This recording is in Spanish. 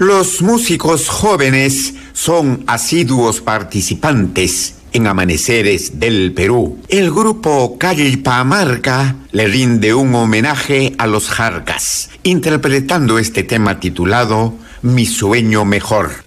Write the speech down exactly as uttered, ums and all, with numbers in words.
Los músicos jóvenes son asiduos participantes en Amaneceres del Perú. El grupo Callipaamarca le rinde un homenaje a los Jarcas, interpretando este tema titulado Mi Sueño Mejor.